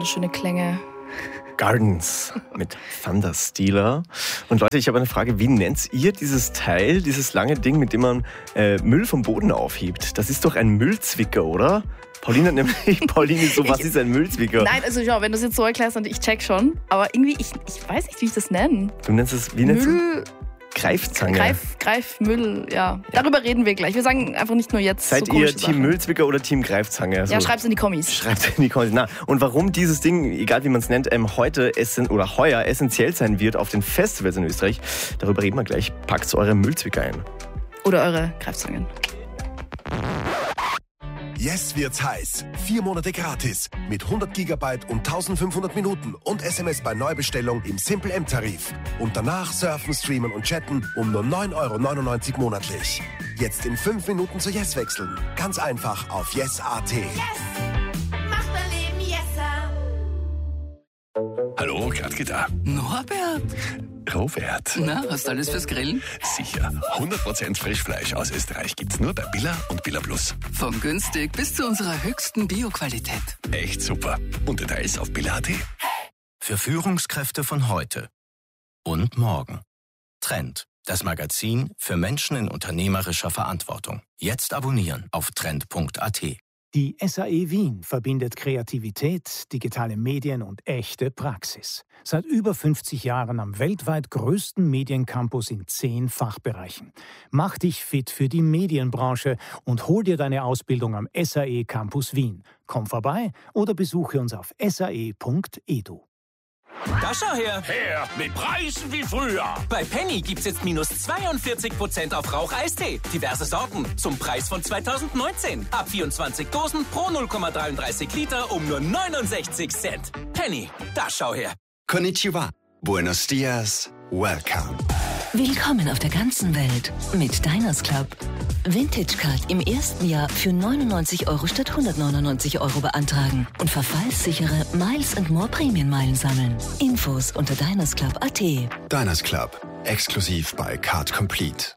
wunderschöne Klänge. Gardens mit Thunderstealer. Und Leute, ich habe eine Frage, wie nennt ihr dieses Teil, dieses lange Ding, mit dem man Müll vom Boden aufhebt? Das ist doch ein Müllzwicker, oder? Pauline hat nämlich, was ist ein Müllzwicker? Nein, also schau, wenn du es jetzt so erklärst, dann ich check schon. Aber irgendwie, ich weiß nicht, wie ich das nenne. Du nennst es, wie nennst du? Greifzange. Greifmüll, ja. Darüber reden wir gleich. Wir sagen einfach nicht nur jetzt Seid so ihr Team Sachen. Müllzwicker oder Team Greifzange? Also ja, schreibt's in die Kommis. Na, und warum dieses Ding, egal wie man es nennt, heute heuer essentiell sein wird auf den Festivals in Österreich, darüber reden wir gleich. Packt eure Müllzwicker ein. Oder eure Greifzangen. Yes wird's heiß. 4 Monate gratis. Mit 100 GB und 1500 Minuten und SMS bei Neubestellung im Simple M-Tarif. Und danach surfen, streamen und chatten um nur 9,99 € monatlich. Jetzt in 5 Minuten zu Yes wechseln. Ganz einfach auf yes.at. Yes! Macht mein Leben yesser! Hallo, Katke da. Norbert. Robert. Na, hast du alles fürs Grillen? Sicher. 100% Frischfleisch aus Österreich gibt's nur bei Billa und Billa Plus. Von günstig bis zu unserer höchsten Bioqualität. Echt super. Und Details auf billa.at. Für Führungskräfte von heute und morgen. Trend, das Magazin für Menschen in unternehmerischer Verantwortung. Jetzt abonnieren auf trend.at. Die SAE Wien verbindet Kreativität, digitale Medien und echte Praxis. Seit über 50 Jahren am weltweit größten Mediencampus in 10 Fachbereichen. Mach dich fit für die Medienbranche und hol dir deine Ausbildung am SAE Campus Wien. Komm vorbei oder besuche uns auf sae.edu. Da schau her! Her mit Preisen wie früher. Bei Penny gibt's jetzt minus 42% auf Rauch-Eistee. Diverse Sorten zum Preis von 2019. Ab 24 Dosen pro 0,33 Liter um nur 69 Cent. Penny, da schau her! Konnichiwa. Buenos dias. Welcome. Willkommen auf der ganzen Welt mit Diners Club. Vintage Card im ersten Jahr für 99 € statt 199 € beantragen und verfallssichere Miles & More Prämienmeilen sammeln. Infos unter dinersclub.at. Diners Club. Exklusiv bei Card Complete.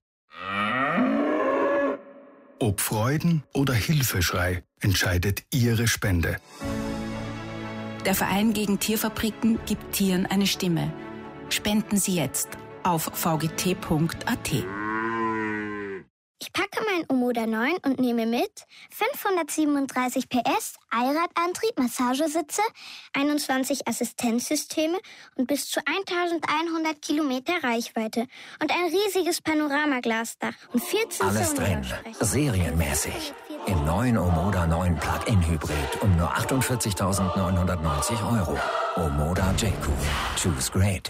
Ob Freuden oder Hilfeschrei entscheidet Ihre Spende. Der Verein gegen Tierfabriken gibt Tieren eine Stimme. Spenden Sie jetzt auf vgt.at. Ich packe mein Omoda 9 und nehme mit 537 PS, Allradantrieb, Massagesitze, 21 Assistenzsysteme und bis zu 1100 Kilometer Reichweite und ein riesiges Panoramaglasdach und 14 Alles drin, serienmäßig. Im neuen Omoda 9 Plug-in Hybrid um nur 48.990 €. Omoda J-Cool. Choose great.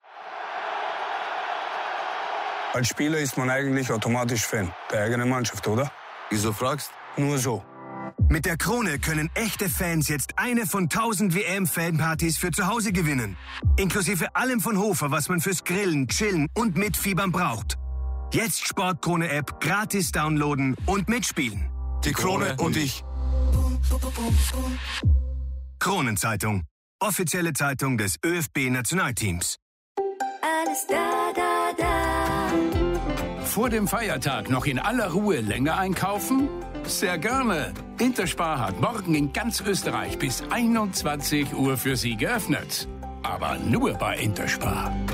Als Spieler ist man eigentlich automatisch Fan der eigenen Mannschaft, oder? Wieso fragst? Nur so. Mit der Krone können echte Fans jetzt eine von 1000 WM-Fanpartys für zu Hause gewinnen. Inklusive allem von Hofer, was man fürs Grillen, Chillen und Mitfiebern braucht. Jetzt Sportkrone-App gratis downloaden und mitspielen. Die Krone und ich. Kronenzeitung. Offizielle Zeitung des ÖFB-Nationalteams. Alles da, da, da. Vor dem Feiertag noch in aller Ruhe länger einkaufen? Sehr gerne. Interspar hat morgen in ganz Österreich bis 21 Uhr für Sie geöffnet. Aber nur bei Interspar.